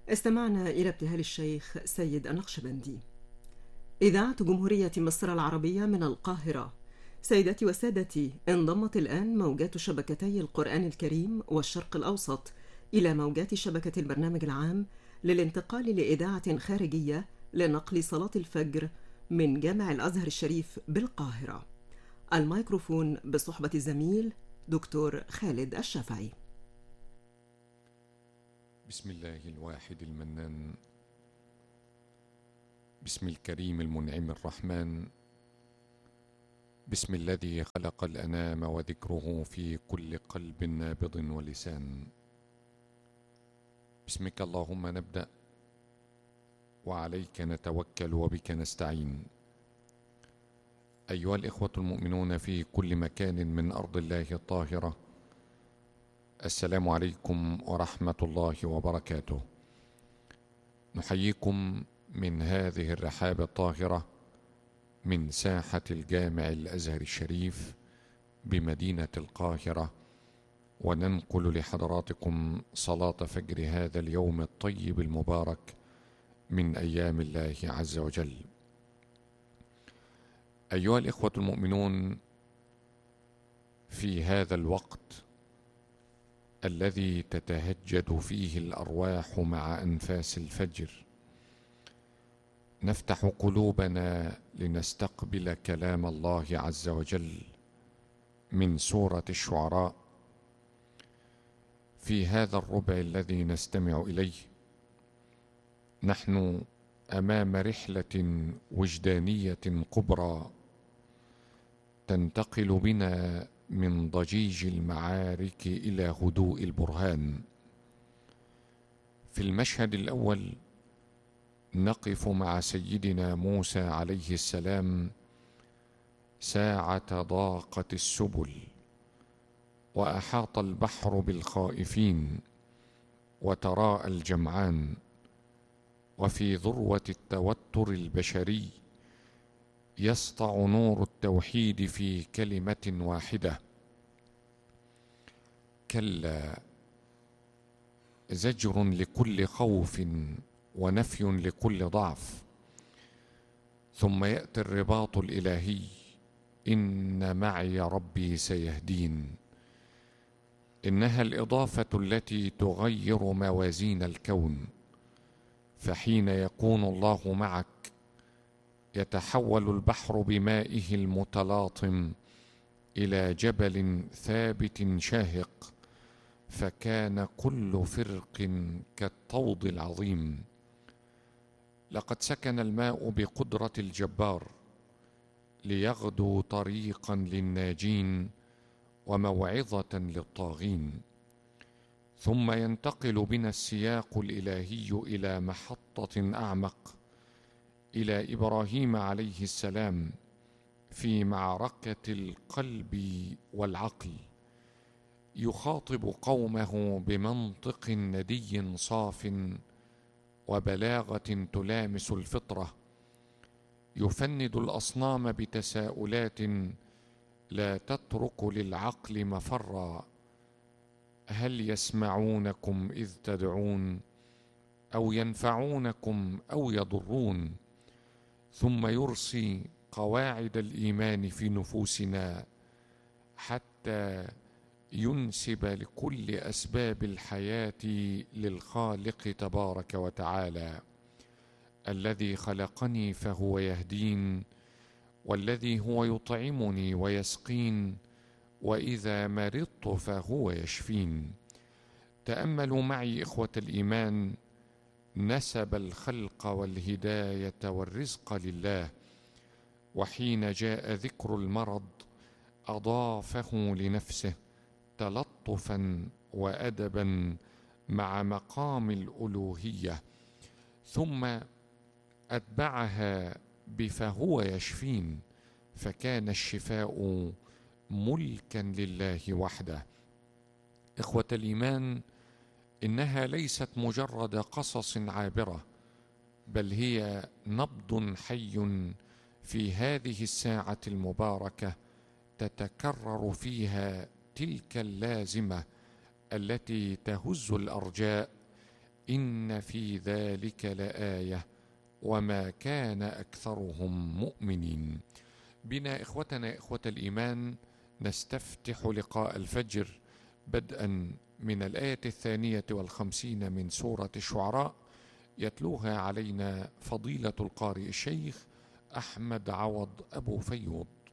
استمعنا إلى ابتهال الشيخ سيد النقشبندي. إذاعة جمهورية مصر العربية من القاهرة. سيداتي وسادتي، انضمت الآن موجات شبكتي القرآن الكريم والشرق الأوسط إلى موجات شبكة البرنامج العام للانتقال لإذاعة خارجية لنقل صلاة الفجر من جامع الأزهر الشريف بالقاهرة. الميكروفون بصحبة الزميل دكتور خالد الشافعي. بسم الله الواحد المنان، بسم الكريم المنعم الرحمن، بسم الذي خلق الأنام وذكره في كل قلب نابض ولسان. باسمك اللهم نبدأ وعليك نتوكل وبك نستعين. أيها الإخوة المؤمنون في كل مكان من أرض الله الطاهرة، السلام عليكم ورحمة الله وبركاته. نحييكم من هذه الرحاب الطاهرة من ساحة الجامع الأزهر الشريف بمدينة القاهرة، وننقل لحضراتكم صلاة فجر هذا اليوم الطيب المبارك من أيام الله عز وجل. أيها الإخوة المؤمنون، في هذا الوقت الذي تتهجد فيه الأرواح مع أنفاس الفجر، نفتح قلوبنا لنستقبل كلام الله عز وجل من سورة الشعراء. في هذا الربع الذي نستمع إليه نحن أمام رحلة وجدانية كبرى تنتقل بنا من ضجيج المعارك إلى هدوء البرهان. في المشهد الأول نقف مع سيدنا موسى عليه السلام ساعة ضاقت السبل وأحاط البحر بالخائفين وتراءى الجمعان، وفي ذروة التوتر البشري يسطع نور التوحيد في كلمة واحدة: كلا، زجر لكل خوف ونفي لكل ضعف. ثم يأتي الرباط الإلهي: إن معي ربي سيهدين. إنها الإضافة التي تغير موازين الكون، فحين يكون الله معك يتحول البحر بمائه المتلاطم إلى جبل ثابت شاهق، فكان كل فرق كالطود العظيم. لقد سكن الماء بقدرة الجبار ليغدو طريقا للناجين وموعظة للطاغين. ثم ينتقل بنا السياق الإلهي إلى محطة أعمق، إلى إبراهيم عليه السلام في معركة القلب والعقل، يخاطب قومه بمنطق ندي صاف وبلاغة تلامس الفطرة، يفند الأصنام بتساؤلات لا تترك للعقل مفرا: هل يسمعونكم إذ تدعون أو ينفعونكم أو يضرون؟ ثم يرسي قواعد الإيمان في نفوسنا حتى ينسب لكل أسباب الحياة للخالق تبارك وتعالى: الذي خلقني فهو يهدين، والذي هو يطعمني ويسقين، وإذا مرضت فهو يشفين. تأملوا معي إخوة الإيمان نسب الخلق والهداية والرزق لله، وحين جاء ذكر المرض أضافه لنفسه تلطفا وأدبا مع مقام الألوهية، ثم أتبعها بفهو يشفين، فكان الشفاء ملكا لله وحده. إخوة الإيمان، إنها ليست مجرد قصص عابرة، بل هي نبض حي في هذه الساعة المباركة تتكرر فيها تلك اللازمة التي تهز الأرجاء إن في ذلك لآية وما كان أكثرهم مؤمنين. بنا إخوتنا إخوة الإيمان نستفتح لقاء الفجر بدءا من الآية 52 من سورة الشعراء، يتلوها علينا فضيلة القارئ الشيخ أحمد عوض أبو فيوض.